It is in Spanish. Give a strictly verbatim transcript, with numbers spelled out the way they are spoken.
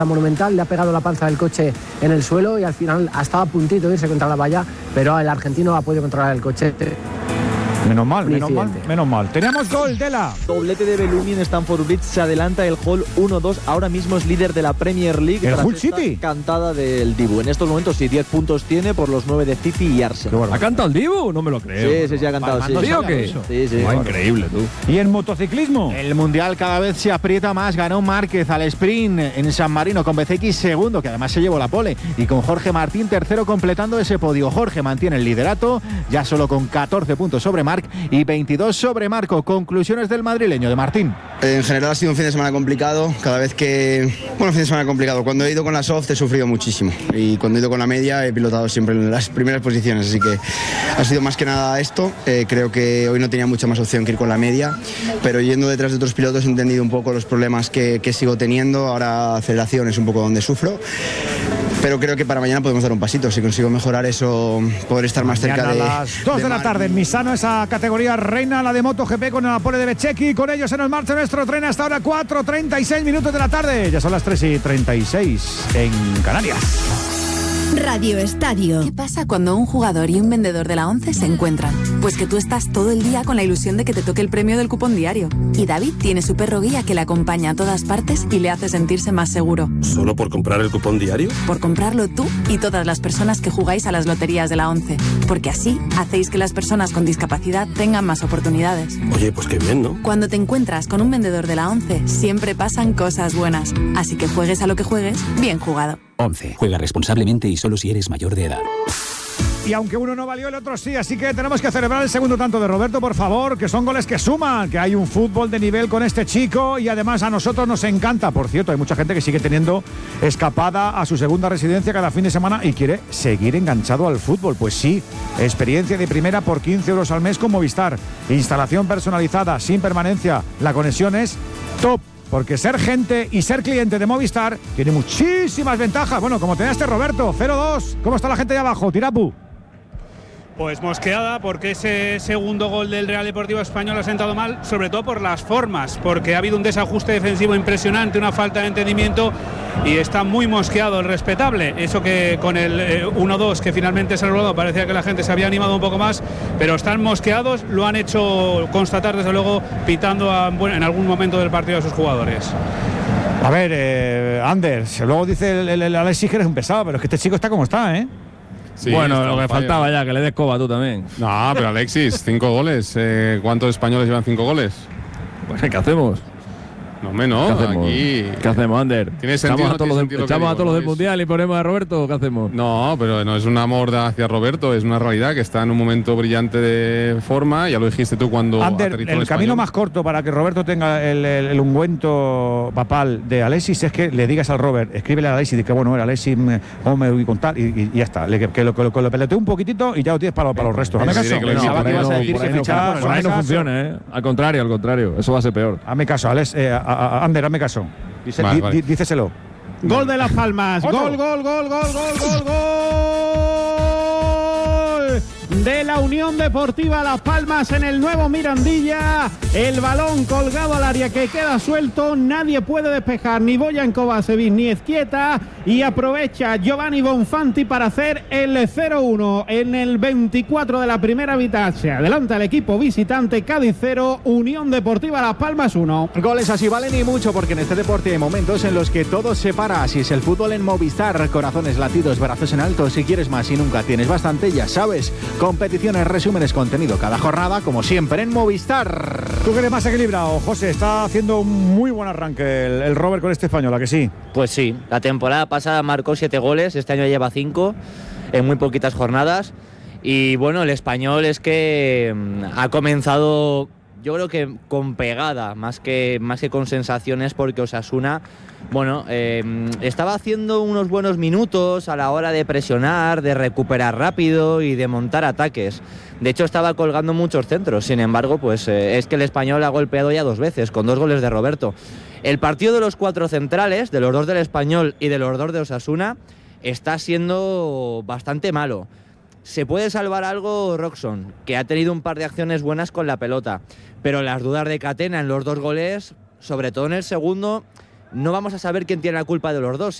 monumental, le ha pegado la panza del coche en el suelo y al final ha estado a puntito de irse contra la valla, pero el argentino ha podido controlar el coche. Menos mal, menos mal, menos mal. Teníamos gol de la... Doblete de Bellumi en Stamford Bridge, se adelanta el Hull uno dos, ahora mismo es líder de la Premier League. ¿El Hull City? Cantada del Dibu. En estos momentos sí, diez puntos tiene por los nueve de City y Arsenal. ¿Ha cantado el Dibu? No me lo creo. Sí, sí, sí, ha cantado, sí. ¿Sí o qué? Sí, sí. Oh, increíble, tú. ¿Y en motociclismo? El Mundial cada vez se aprieta más. Ganó Márquez al sprint en San Marino con B C X segundo, que además se llevó la pole, y con Jorge Martín tercero completando ese podio. Jorge mantiene el liderato, ya solo con catorce puntos sobre Marc y veintidós sobre Marco. Conclusiones del madrileño, de Martín. En general ha sido un fin de semana complicado. Cada vez que... Bueno, fin de semana complicado. Cuando he ido con la soft he sufrido muchísimo. Y cuando he ido con la media he pilotado siempre en las primeras posiciones. Así que ha sido más que nada esto. Eh, creo que hoy no tenía mucha más opción que ir con la media. Pero yendo detrás de otros pilotos he entendido un poco los problemas que, que sigo teniendo. Ahora aceleración es un poco donde sufro. Pero creo que para mañana podemos dar un pasito. Si consigo mejorar eso, poder estar más mañana cerca de... a las dos de, de la tarde en Misano, esa categoría reina, la de MotoGP, con el apoyo de Bechequi. Con ellos en el marcha nuestro tren hasta ahora cuatro treinta y seis minutos de la tarde. Ya son las tres y treinta y seis en Canarias. Radio Estadio. ¿Qué pasa cuando un jugador y un vendedor de la ONCE se encuentran? Pues que tú estás todo el día con la ilusión de que te toque el premio del cupón diario. Y David tiene su perro guía que le acompaña a todas partes y le hace sentirse más seguro. ¿Solo por comprar el cupón diario? Por comprarlo tú y todas las personas que jugáis a las loterías de la ONCE. Porque así hacéis que las personas con discapacidad tengan más oportunidades. Oye, pues qué bien, ¿no? Cuando te encuentras con un vendedor de la ONCE, siempre pasan cosas buenas. Así que juegues a lo que juegues, bien jugado. ONCE. Juega responsablemente y solo si eres mayor de edad. Y aunque uno no valió, el otro sí, así que tenemos que celebrar el segundo tanto de Roberto, por favor, que son goles que suman, que hay un fútbol de nivel con este chico y además a nosotros nos encanta. Por cierto, hay mucha gente que sigue teniendo escapada a su segunda residencia cada fin de semana y quiere seguir enganchado al fútbol. Pues sí, experiencia de primera por quince euros al mes con Movistar. Instalación personalizada, sin permanencia. La conexión es top. Porque ser gente y ser cliente de Movistar tiene muchísimas ventajas. Bueno, como tenías este Roberto, cero dos. ¿Cómo está la gente ahí abajo? Tirapu. Pues mosqueada, porque ese segundo gol del Real Deportivo Español ha sentado mal, sobre todo por las formas, porque ha habido un desajuste defensivo impresionante, una falta de entendimiento y está muy mosqueado el respetable. Eso que con el eh, uno dos que finalmente se ha logrado, parecía que la gente se había animado un poco más, pero están mosqueados, lo han hecho constatar desde luego pitando a, bueno, en algún momento del partido a sus jugadores. A ver, eh, Anders, luego dice el, el, el Alexis que eres un pesado, pero es que este chico está como está, ¿eh? Sí, bueno, lo que faltaba ya, que le des coba tú también. No, pero Alexis, cinco goles. Eh, ¿Cuántos españoles llevan cinco goles? Pues, ¿qué hacemos? No, menos. ¿Qué hacemos, aquí... ¿Qué hacemos, Ander? ¿Tiene sentido, ¿Echamos a todos no los, tiene echamos digo, a todos los del ¿no? Mundial y ponemos a Roberto? ¿Qué hacemos? No, pero no es un amor hacia Roberto, es una realidad que está en un momento brillante de forma. Ya lo dijiste tú cuando Ander, aterrizó el en camino español. más corto para que Roberto tenga el, el, el ungüento papal de Alexis es que le digas al Robert, escríbele a Alexis de que bueno era Alexis, cómo me voy a contar y, y, y ya está. Le, que, que lo, que lo, que lo peletee un poquitito y ya lo tienes para, para los restos. Hazme caso. Por ahí no funciona, ¿eh? Al contrario, al contrario. Eso va a ser peor. Hazme caso, Alex, eh, a, a, Ander, hazme caso. Dice, vale, di, vale. Di, díceselo. Gol de Las Palmas. ¿Otro? Gol, gol, gol, gol, gol, gol, gol. De la Unión Deportiva Las Palmas en el nuevo Mirandilla. El balón colgado al área que queda suelto. Nadie puede despejar ni Boyan Kovacevic ni Ezquieta. Y aprovecha Giovanni Bonfanti para hacer el cero uno en el veinticuatro de la primera mitad. Se adelanta el equipo visitante. Cádiz cero, Unión Deportiva Las Palmas uno. Goles así valen y mucho, porque en este deporte hay momentos en los que todo se para. Así es el fútbol en Movistar. Corazones latidos, brazos en alto. Si quieres más y nunca tienes bastante, ya sabes. Competiciones, resúmenes, contenido cada jornada, como siempre en Movistar. Tú que eres más equilibrado, José, está haciendo un muy buen arranque el, el Robert con este español, ¿a que sí? Pues sí, la temporada pasada marcó siete goles, este año lleva cinco en muy poquitas jornadas. Y bueno, el español es que ha comenzado, yo creo que con pegada, más que, más que con sensaciones, porque Osasuna, bueno, eh, estaba haciendo unos buenos minutos a la hora de presionar, de recuperar rápido y de montar ataques. De hecho, estaba colgando muchos centros. Sin embargo, pues eh, es que el español ha golpeado ya dos veces, con dos goles de Roberto. El partido de los cuatro centrales, de los dos del español y de los dos de Osasuna, está siendo bastante malo. Se puede salvar algo Roxon, que ha tenido un par de acciones buenas con la pelota, pero las dudas de Catena en los dos goles, sobre todo en el segundo, no vamos a saber quién tiene la culpa de los dos.